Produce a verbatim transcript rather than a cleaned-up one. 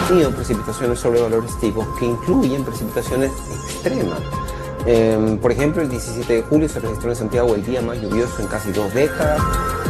tenido precipitaciones sobre valores tipos que incluyen precipitaciones extremas. Eh, por ejemplo, el diecisiete de julio se registró en Santiago el día más lluvioso en casi dos décadas.